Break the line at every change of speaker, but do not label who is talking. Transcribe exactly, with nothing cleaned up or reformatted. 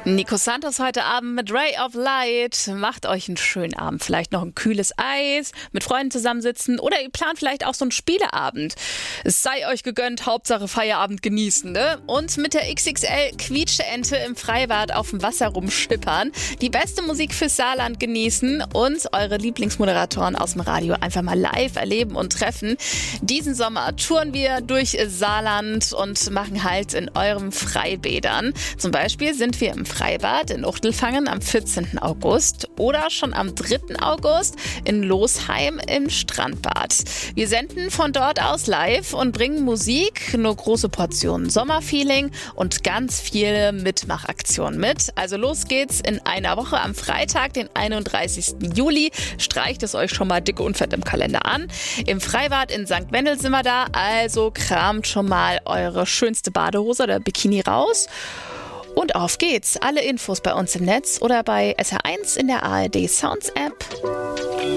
Nico Santos heute Abend mit Ray of Light. Macht euch einen schönen Abend. Vielleicht noch ein kühles Eis, mit Freunden zusammensitzen oder ihr plant vielleicht auch so einen Spieleabend. Es sei euch gegönnt, Hauptsache Feierabend genießen, ne? Und mit der X X L Quietsche-Ente im Freibad auf dem Wasser rumschippern, die beste Musik fürs Saarland genießen und eure Lieblingsmoderatoren aus dem Radio einfach mal live erleben und treffen. Diesen Sommer touren wir durch Saarland und machen Halt in euren Freibädern. Zum Beispiel sind wir im Freibad in Uchtelfangen am vierzehnten August oder schon am dritten August in Losheim im Strandbad. Wir senden von dort aus live und bringen Musik, nur große Portionen Sommerfeeling und ganz viele Mitmachaktionen mit. Also los geht's in einer Woche am Freitag, den einunddreißigsten Juli. Streicht es euch schon mal dick und fett im Kalender an. Im Freibad in Sankt Wendel sind wir da, also kramt schon mal eure schönste Badehose oder Bikini raus. Und auf geht's. Alle Infos bei uns im Netz oder bei S R eins in der A R D Sounds App.